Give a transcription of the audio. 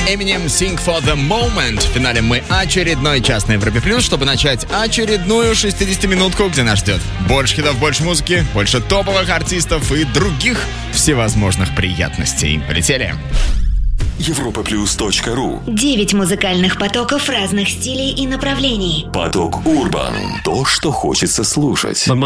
Eminem Sing for the Moment. В финале мы очередной час на Европе Плюс, чтобы начать очередную 60-минутку, где нас ждет больше хитов, больше музыки, больше топовых артистов и других всевозможных приятностей. Полетели! Europaplus.ru 9 музыкальных потоков разных стилей и направлений. Поток Урбан. То, что хочется слушать.